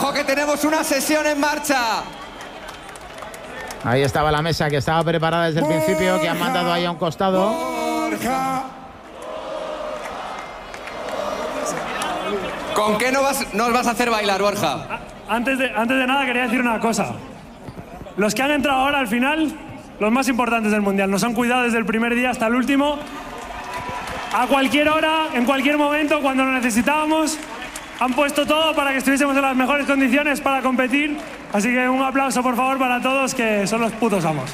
¡Ojo que tenemos una sesión en marcha! Ahí estaba la mesa que estaba preparada desde el principio, que han mandado ahí a un costado. Borja. ¿Con qué nos vas a hacer bailar, Borja? Antes de nada quería decir una cosa. Los que han entrado ahora al final, los más importantes del Mundial, nos han cuidado desde el primer día hasta el último. A cualquier hora, en cualquier momento, cuando lo necesitábamos, han puesto todo para que estuviésemos en las mejores condiciones para competir. Así que un aplauso, por favor, para todos, que son los putos amos.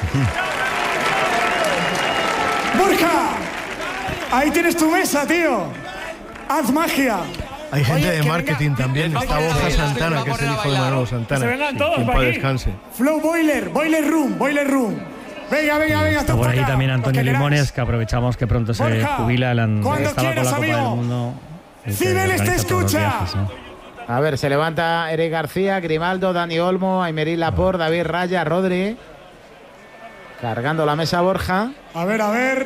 Borja, ahí tienes tu mesa, tío. Haz magia. Hay gente de marketing también. Está Borja Santana, que es el hijo de Manolo Santana. Se vengan todos que en para paz aquí. descanse. Flow Boiler Room. Venga. Está por ahí también Antonio Limones, que aprovechamos que pronto se Borja, jubila. Estaba con la Copa amigo. del Mundo. Cibeles te escucha. A ver, se levanta Eric García, Grimaldo, Dani Olmo, Aymeric Laporte, David Raya, Rodri. Cargando la mesa Borja. A ver.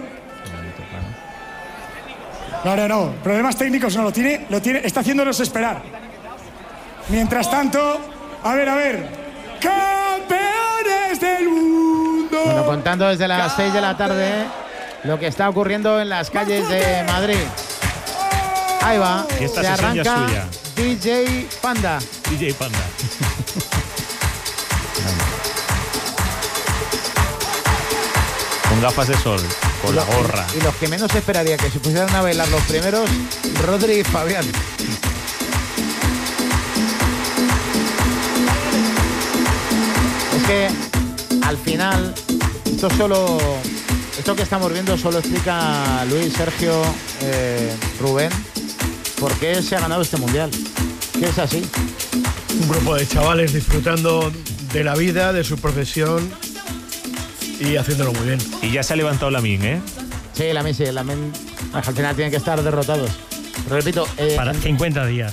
No. Problemas técnicos no lo tiene. Está haciéndonos esperar. Mientras tanto, a ver. ¡Campeones del mundo! Bueno, contando desde las 6 de la tarde lo que está ocurriendo en las calles de Madrid. Ahí va, se arranca DJ Panda. Con gafas de sol, con la gorra. Y los que menos esperaría que se pusieran a bailar los primeros, Rodri y Fabián. Es que al final esto que estamos viendo solo explica Luis, Sergio, Rubén, por qué se ha ganado este mundial. Que es así. Un grupo de chavales disfrutando de la vida, de su profesión y haciéndolo muy bien. Y ya se ha levantado Lamine, ¿eh? Sí, Lamine, al final tienen que estar derrotados. Pero repito, para 50 días,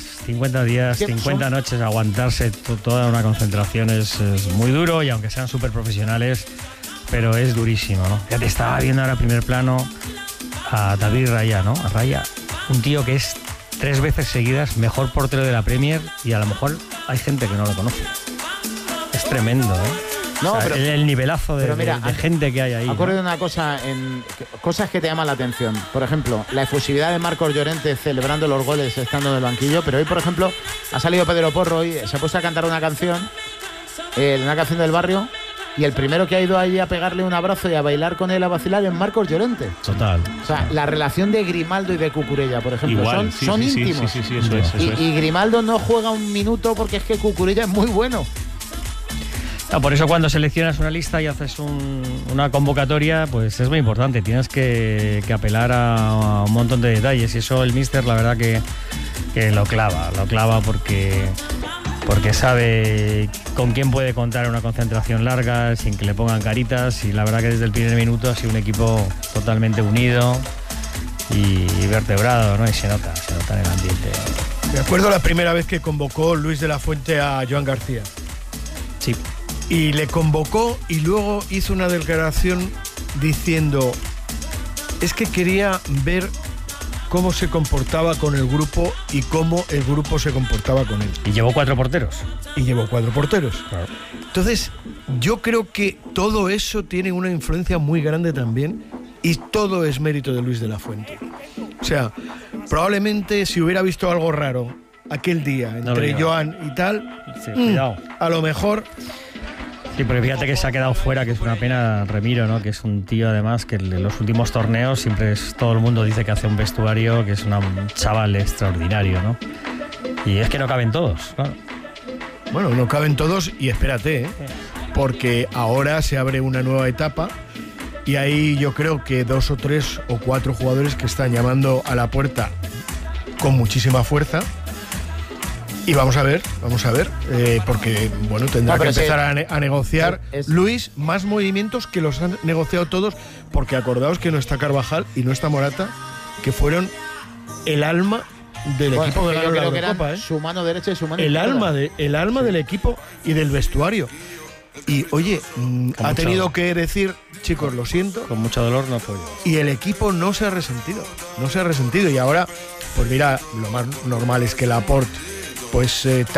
50 noches, aguantarse toda una concentración es muy duro, y aunque sean súper profesionales, pero es durísimo, ¿no? Ya te estaba viendo ahora primer plano a David Raya, ¿no? A Raya, un tío que es 3 veces seguidas mejor portero de la Premier, y a lo mejor hay gente que no lo conoce. Es tremendo, ¿eh? No, o sea, pero, el nivelazo de gente que hay ahí. Ha ocurrido una cosa, cosas que te llaman la atención. Por ejemplo, la efusividad de Marcos Llorente celebrando los goles estando en el banquillo. Pero hoy, por ejemplo, ha salido Pedro Porro y se ha puesto a cantar una canción del barrio. Y el primero que ha ido ahí a pegarle un abrazo y a bailar con él, a vacilar, es Marcos Llorente. Total. O sea, la relación de Grimaldo y de Cucurella, por ejemplo, igual, son íntimos. Sí, eso es. Y Grimaldo no juega un minuto porque es que Cucurella es muy bueno. No, por eso cuando seleccionas una lista y haces una convocatoria, pues es muy importante. Tienes que apelar a un montón de detalles, y eso el míster, la verdad que lo clava porque sabe con quién puede contar una concentración larga sin que le pongan caritas, y la verdad que desde el primer minuto ha sido un equipo totalmente unido y vertebrado, ¿no? Y se nota en el ambiente. Me acuerdo la primera vez que convocó Luis de la Fuente a Joan García. Sí. Y le convocó y luego hizo una declaración diciendo: es que quería ver cómo se comportaba con el grupo y cómo el grupo se comportaba con él. Y llevó 4 porteros. Claro. Entonces, yo creo que todo eso tiene una influencia muy grande también, y todo es mérito de Luis de la Fuente. O sea, probablemente si hubiera visto algo raro aquel día entre Joan y tal, sí, cuidado. A lo mejor... Sí, porque fíjate que se ha quedado fuera, que es una pena, Remiro, ¿no? Que es un tío, además, que en los últimos torneos siempre todo el mundo dice que hace un vestuario, que es un chaval extraordinario, ¿no? Y es que no caben todos, claro. Bueno, no caben todos, y espérate, porque ahora se abre una nueva etapa, y ahí yo creo que 2 o 3 o 4 jugadores que están llamando a la puerta con muchísima fuerza. Y vamos a ver, porque bueno, tendrá que empezar a negociar Luis más movimientos que los han negociado todos, porque acordaos que no está Carvajal y no está Morata, que fueron el alma del equipo de la Eurocopa, su mano derecha y su mano izquierda. El alma del equipo y del vestuario. Y oye, ha tenido que decir: chicos, lo siento. Con mucho dolor no fue. Y el equipo no se ha resentido. Y ahora, pues mira, lo más normal es que Laporte pues